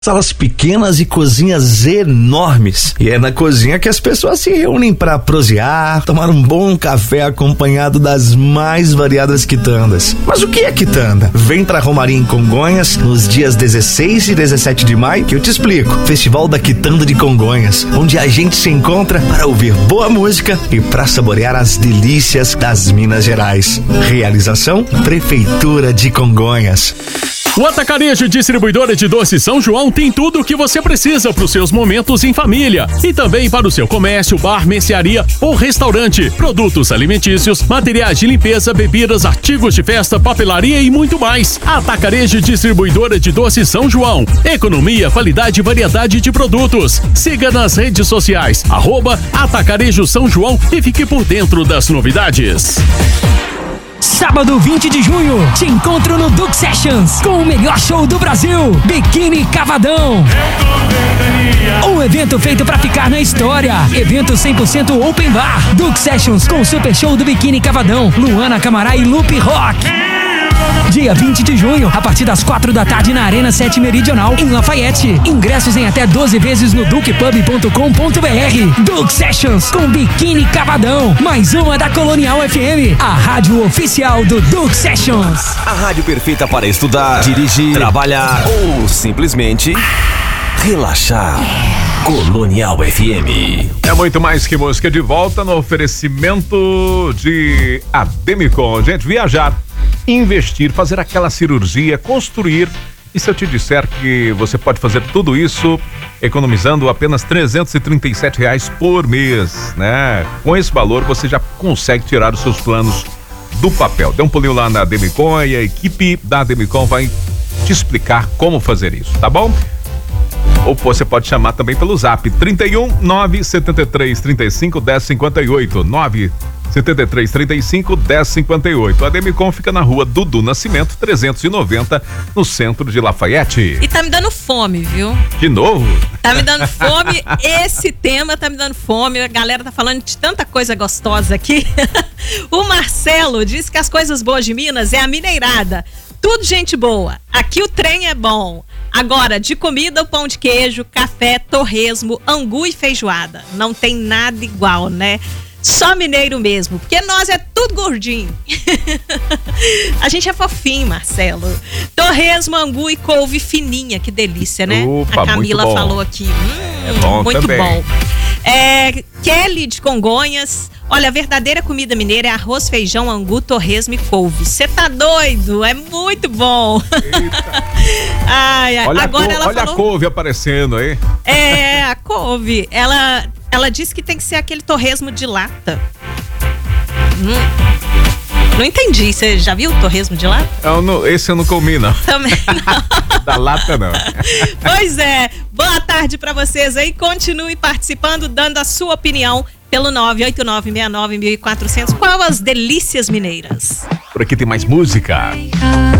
Salas pequenas e cozinhas enormes. E é na cozinha que as pessoas se reúnem para prosear, tomar um bom café acompanhado das mais variadas quitandas. Mas o que é quitanda? Vem pra Romaria em Congonhas nos dias 16 e 17 de maio que eu te explico. Festival da Quitanda de Congonhas, onde a gente se encontra para ouvir boa música e para saborear as delícias das Minas Gerais. Realização Prefeitura de Congonhas. O Atacarejo Distribuidora de Doces São João tem tudo o que você precisa para os seus momentos em família e também para o seu comércio, bar, mercearia ou restaurante. Produtos alimentícios, materiais de limpeza, bebidas, artigos de festa, papelaria e muito mais. Atacarejo Distribuidora de Doces São João. Economia, qualidade e variedade de produtos. Siga nas redes sociais @Atacarejo São João e fique por dentro das novidades. Sábado 20 de junho, te encontro no Duke Sessions com o melhor show do Brasil, Biquíni Cavadão. Um evento feito pra ficar na história. Evento 100% open bar. Duke Sessions com o super show do Biquíni Cavadão, Luana Camará e Lupe Rock. Dia 20 de junho, a partir das 4 da tarde na Arena 7 Meridional, em Lafayette. Ingressos em até 12 vezes no dukepub.com.br. Duke Sessions com Biquíni Cavadão. Mais uma da Colonial FM, a rádio oficial do Duke Sessions. A rádio perfeita para estudar, dirigir, trabalhar ou simplesmente relaxar. Colonial FM. É muito mais que música, de volta no oferecimento de Ademicon. Gente, viajar, investir, fazer aquela cirurgia, construir. E se eu te disser que você pode fazer tudo isso economizando apenas R$337 por mês, né? Com esse valor você já consegue tirar os seus planos do papel. Dê um pulinho lá na Ademicon e a equipe da Ademicon vai te explicar como fazer isso, tá bom? Ou você pode chamar também pelo zap 31 973 35 1058 973 35 1058. A Ademicon fica na rua Dudu Nascimento 390, no centro de Lafayette. E tá me dando fome, viu? De novo? Tá me dando fome, esse tema tá me dando fome, a galera tá falando de tanta coisa gostosa aqui. O Marcelo disse que as coisas boas de Minas é a mineirada. Tudo gente boa, aqui o trem é bom. Agora, de comida, o pão de queijo, café, torresmo, angu e feijoada. Não tem nada igual, né? Só mineiro mesmo, porque nós é tudo gordinho. A gente é fofinho, Marcelo. Torresmo, angu e couve fininha, que delícia, né? Opa, a Camila falou aqui. É bom muito também. bom. Kelly de Congonhas. Olha, a verdadeira comida mineira é arroz, feijão, angu, torresmo e couve. Você tá doido? É muito bom. Ai, olha agora ela olha falou... a couve aparecendo aí. É, a couve. Ela disse que tem que ser aquele torresmo de lata. Não entendi. Você já viu o torresmo de lata? Esse eu não comi, não. Também não. Da lata, não. Pois é. Boa tarde pra vocês aí. Continue participando, dando a sua opinião pelo 989691400. Qual as delícias mineiras? Por aqui tem mais música.